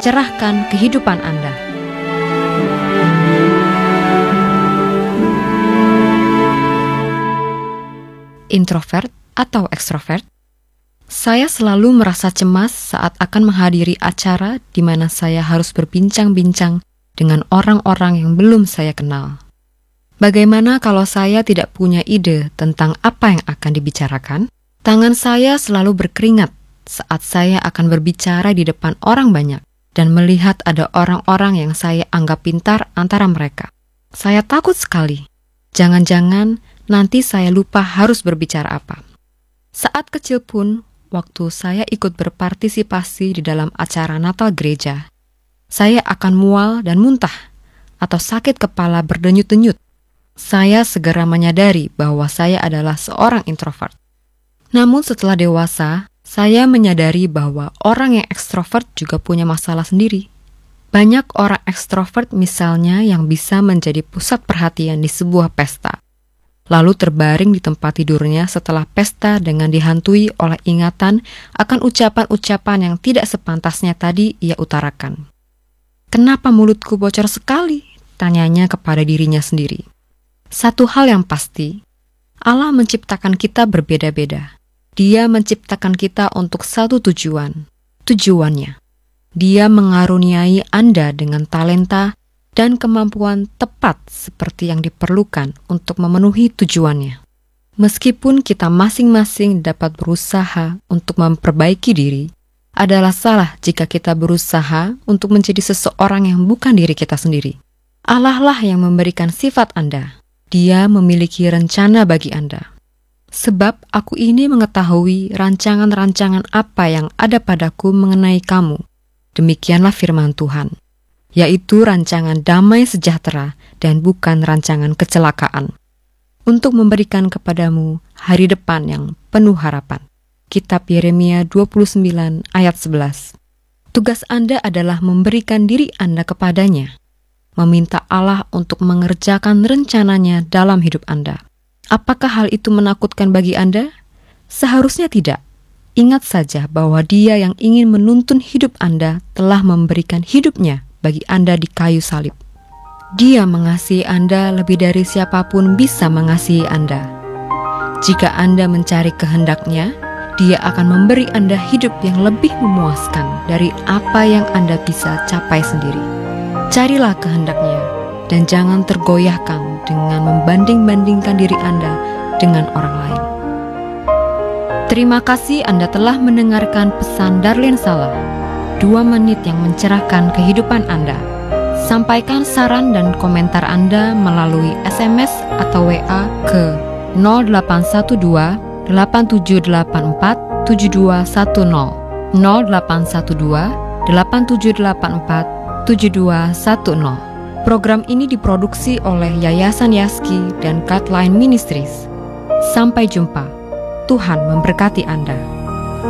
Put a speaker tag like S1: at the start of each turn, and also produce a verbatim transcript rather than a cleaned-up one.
S1: mencerahkan kehidupan Anda. Introvert atau ekstrovert? Saya selalu merasa cemas saat akan menghadiri acara di mana saya harus berbincang-bincang dengan orang-orang yang belum saya kenal. Bagaimana kalau saya tidak punya ide tentang apa yang akan dibicarakan? Tangan saya selalu berkeringat saat saya akan berbicara di depan orang banyak dan melihat ada orang-orang yang saya anggap pintar antara mereka. Saya takut sekali. Jangan-jangan nanti saya lupa harus berbicara apa. Saat kecil pun, waktu saya ikut berpartisipasi di dalam acara Natal gereja, saya akan mual dan muntah atau sakit kepala berdenyut-denyut. Saya segera menyadari bahwa saya adalah seorang introvert. Namun setelah dewasa, saya menyadari bahwa orang yang ekstrovert juga punya masalah sendiri. Banyak orang ekstrovert misalnya yang bisa menjadi pusat perhatian di sebuah pesta, lalu terbaring di tempat tidurnya setelah pesta dengan dihantui oleh ingatan akan ucapan-ucapan yang tidak sepantasnya tadi ia utarakan. "Kenapa mulutku bocor sekali?" tanyanya kepada dirinya sendiri. Satu hal yang pasti, Allah menciptakan kita berbeda-beda. Dia menciptakan kita untuk satu tujuan, tujuannya. Dia mengaruniai Anda dengan talenta dan kemampuan tepat seperti yang diperlukan untuk memenuhi tujuannya. Meskipun kita masing-masing dapat berusaha untuk memperbaiki diri, adalah salah jika kita berusaha untuk menjadi seseorang yang bukan diri kita sendiri. Allah lah yang memberikan sifat Anda. Dia memiliki rencana bagi Anda. Sebab aku ini mengetahui rancangan-rancangan apa yang ada padaku mengenai kamu. Demikianlah firman Tuhan, yaitu rancangan damai sejahtera dan bukan rancangan kecelakaan, untuk memberikan kepadamu hari depan yang penuh harapan. Kitab Yeremia dua puluh sembilan ayat sebelas. Tugas Anda adalah memberikan diri Anda kepadanya, meminta Allah untuk mengerjakan rencananya dalam hidup Anda. Apakah hal itu menakutkan bagi Anda? Seharusnya tidak. Ingat saja bahwa Dia yang ingin menuntun hidup Anda telah memberikan hidupnya bagi Anda di kayu salib. Dia mengasihi Anda lebih dari siapapun bisa mengasihi Anda. Jika Anda mencari kehendak-Nya, Dia akan memberi Anda hidup yang lebih memuaskan dari apa yang Anda bisa capai sendiri. Carilah kehendak-Nya dan jangan tergoyahkan dengan membanding-bandingkan diri Anda dengan orang lain. Terima kasih Anda telah mendengarkan pesan Darlene Salah, dua menit yang mencerahkan kehidupan Anda. Sampaikan saran dan komentar Anda melalui S M S atau W A ke nol delapan satu dua delapan tujuh delapan empat tujuh dua satu nol nol delapan satu dua delapan tujuh delapan empat tujuh dua satu nol. Program ini diproduksi oleh Yayasan Yaski dan Guideline Ministries. Sampai jumpa. Tuhan memberkati Anda.